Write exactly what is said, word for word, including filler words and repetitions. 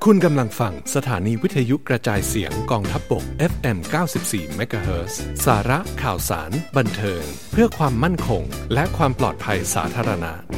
คุณกำลังฟังสถานีวิทยุกระจายเสียงกองทัพบก เอฟ เอ็ม เก้าสิบสี่ เมกะเฮิรตซ์ สาระข่าวสารบันเทิงเพื่อความมั่นคงและความปลอดภัยสาธารณะ